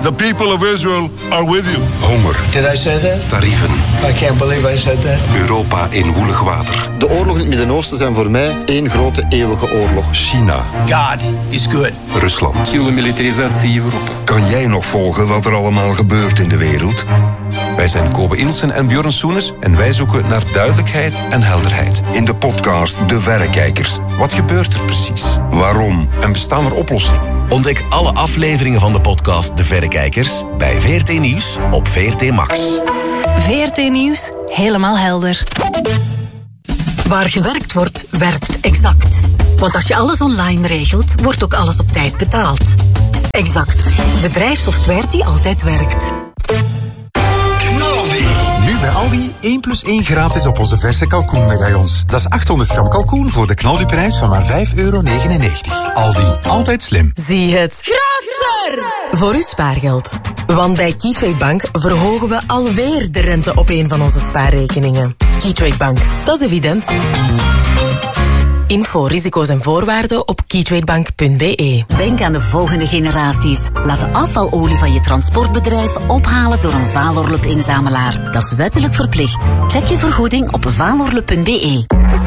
The people of Israel are with you. Honger. Did I say that? Tarieven. I can't believe I said that. Europa in woelig water. De oorlogen in het Midden-Oosten zijn voor mij één grote eeuwige oorlog. China. God is good. Rusland. Militarisatie Europa. Kan jij nog volgen wat er allemaal gebeurt in de wereld? Wij zijn Kobe Ilsen en Björn Soenes en wij zoeken naar duidelijkheid en helderheid. In de podcast De Verrekijkers. Wat gebeurt er precies? Waarom? En bestaan er oplossingen? Ontdek alle afleveringen van de podcast De Verrekijkers bij VRT Nieuws op VRT Max. VRT Nieuws, helemaal helder. Waar gewerkt wordt, werkt Exact. Want als je alles online regelt, wordt ook alles op tijd betaald. Exact. Bedrijfssoftware die altijd werkt. Nu bij Aldi 1+1 gratis op onze verse kalkoenmedaillons. Dat is 800 gram kalkoen voor de knaldiprijs van maar €5,99. Aldi, altijd slim. Zie het. Grootser! Voor uw spaargeld. Want bij Keytrade Bank verhogen we alweer de rente op een van onze spaarrekeningen. Keytrade Bank, dat is evident. Info, risico's en voorwaarden op keytradebank.be. Denk aan de volgende generaties. Laat de afvalolie van je transportbedrijf ophalen door een Valorlup-inzamelaar. Dat is wettelijk verplicht. Check je vergoeding op valorlup.be.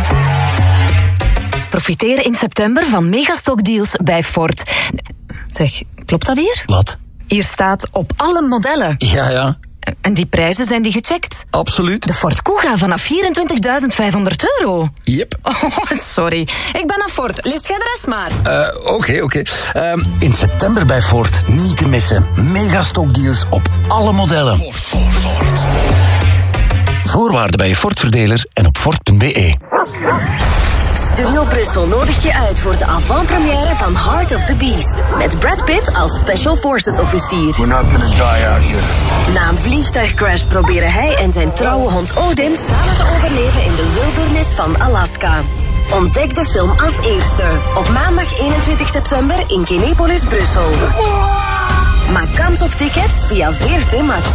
Profiteer in september van megastockdeals bij Ford. Zeg, klopt dat hier? Wat? Hier staat op alle modellen. Ja. En die prijzen, zijn die gecheckt? Absoluut. De Ford Kuga vanaf €24.500. Yep. Oh, sorry. Ik ben aan Ford. Leest jij de rest maar. Oké. In september bij Ford niet te missen. Megastockdeals op alle modellen. Ford. Voorwaarden bij je Ford-verdeler en op Ford.be. Studio Brussel nodigt je uit voor de avant-première van Heart of the Beast. Met Brad Pitt als Special Forces officier. We're not gonna die out here. Na een vliegtuigcrash proberen hij en zijn trouwe hond Odin samen te overleven in de wildernis van Alaska. Ontdek de film als eerste. Op maandag 21 september in Kinepolis, Brussel. Maak kans op tickets via VRT Max.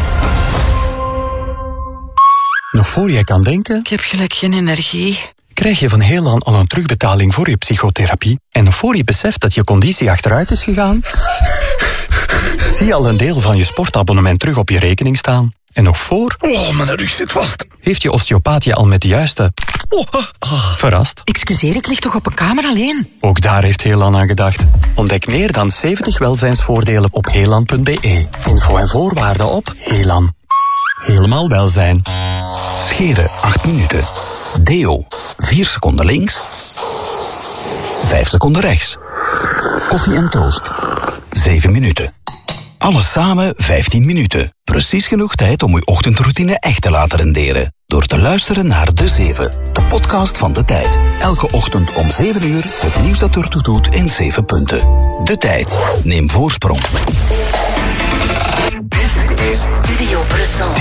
Nog voor jij kan denken, Ik heb gelijk geen energie. krijg je van Heelan al een terugbetaling voor je psychotherapie. En nog voor je beseft dat je conditie achteruit is gegaan, zie je al een deel van je sportabonnement terug op je rekening staan. En nog voor... Oh, mijn rug zit vast. Heeft je osteopaat je al met de juiste... Verrast? Excuseer, ik lig toch op een kamer alleen? Ook daar heeft Heelan aan gedacht. Ontdek meer dan 70 welzijnsvoordelen op heelan.be. Info en voorwaarden op Heelan. Helemaal welzijn. Scheren 8 minuten. Deo 4 seconden links. 5 seconden rechts. Koffie en toast 7 minuten. Alles samen 15 minuten. Precies genoeg tijd om uw ochtendroutine echt te laten renderen. Door te luisteren naar De 7, de podcast van De Tijd. Elke ochtend om 7 uur het nieuws dat ertoe doet in 7 punten. De Tijd. Neem voorsprong. Dit is Studio Brussel.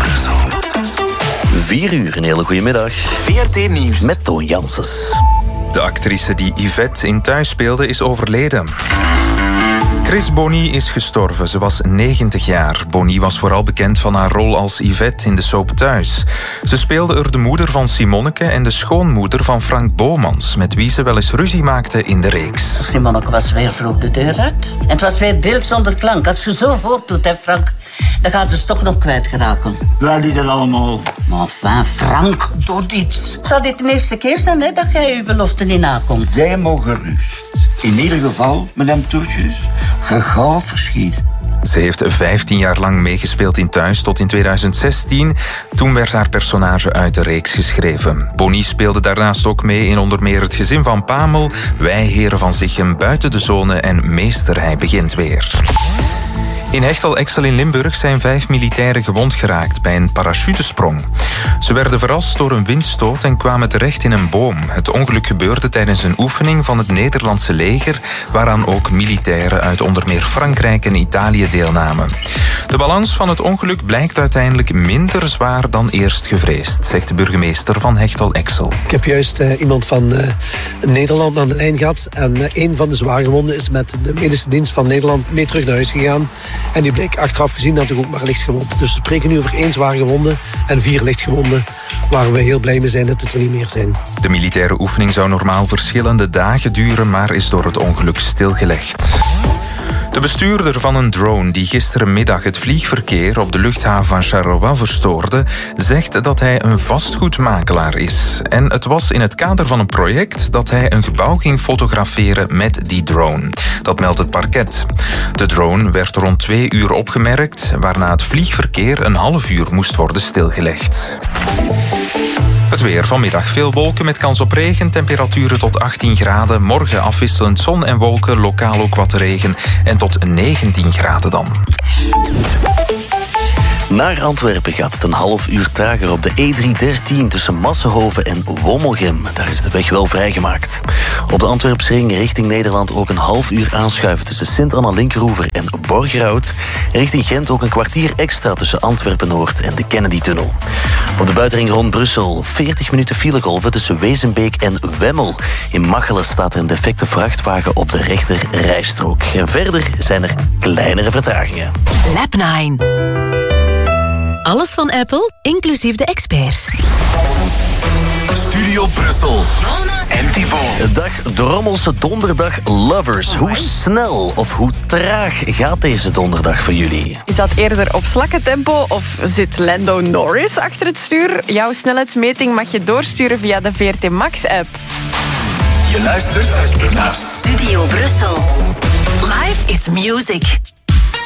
4 uur, een hele goede middag. VRT Nieuws Met Toon Janssens. De actrice die Yvette in Thuis speelde is overleden. Chris Bonny is gestorven. Ze was 90 jaar. Bonny was vooral bekend van haar rol als Yvette in de soap Thuis. Ze speelde er de moeder van Simonneke en de schoonmoeder van Frank Bomans, met wie ze wel eens ruzie maakte in de reeks. Simonneke was weer vroeg de deur uit. En het was weer beeld zonder klank. Als je zo voortdoet, hè, Frank, dan gaat ze toch nog kwijtgeraken. Waar is dat allemaal? Maar enfin, Frank, doe iets. Het zou dit de eerste keer zijn, hè, dat jij je belofte niet nakomt. Zij mogen rust. In ieder geval, madame Toertjes, gegaaf verschiet. Ze heeft 15 jaar lang meegespeeld in Thuis tot in 2016. Toen werd haar personage uit de reeks geschreven. Bonny speelde daarnaast ook mee in onder meer Het Gezin van Pamel, Wij Heren van Zichem, Buiten de Zone en Meester, hij begint weer. In Hechtel-Exel in Limburg zijn 5 militairen gewond geraakt bij een parachutesprong. Ze werden verrast door een windstoot en kwamen terecht in een boom. Het ongeluk gebeurde tijdens een oefening van het Nederlandse leger, waaraan ook militairen uit onder meer Frankrijk en Italië deelnamen. De balans van het ongeluk blijkt uiteindelijk minder zwaar dan eerst gevreesd, zegt de burgemeester van Hechtel-Exel. Ik heb juist iemand van Nederland aan de lijn gehad en een van de zwaargewonden is met de medische dienst van Nederland mee terug naar huis gegaan. En die bleek achteraf gezien dat hij ook maar lichtgewond. Dus we spreken nu over 1 zwaargewonde en 4 lichtgewonden, waar we heel blij mee zijn dat het er niet meer zijn. De militaire oefening zou normaal verschillende dagen duren, maar is door het ongeluk stilgelegd. De bestuurder van een drone die gisterenmiddag het vliegverkeer op de luchthaven van Charleroi verstoorde, zegt dat hij een vastgoedmakelaar is. En het was in het kader van een project dat hij een gebouw ging fotograferen met die drone. Dat meldt het parket. De drone werd rond 2 uur opgemerkt, waarna het vliegverkeer een half uur moest worden stilgelegd. Het weer vanmiddag. Veel wolken met kans op regen. Temperaturen tot 18 graden. Morgen afwisselend zon en wolken. Lokaal ook wat regen. En tot 19 graden dan. Naar Antwerpen gaat het een half uur trager op de E313 tussen Massenhoven en Wommelgem. Daar is de weg wel vrijgemaakt. Op de Antwerpsring richting Nederland ook een half uur aanschuiven tussen Sint-Anna-Linkeroever en Borgerhout. En richting Gent ook een kwartier extra tussen Antwerpen-Noord en de Kennedy-tunnel. Op de buitenring rond Brussel 40 minuten filegolven tussen Wezenbeek en Wemmel. In Machelen staat er een defecte vrachtwagen op de rechter rijstrook. En verder zijn er kleinere vertragingen. Lab 9. Alles van Apple, inclusief de experts. Studio Brussel. En Thibaut. Dag Drommelse donderdag lovers. Hoe snel of hoe traag gaat deze donderdag voor jullie? Is dat eerder op slakkentempo of zit Lando Norris achter het stuur? Jouw snelheidsmeting mag je doorsturen via de VRT Max-app. Je luistert naar Studio Brussel. Life is music.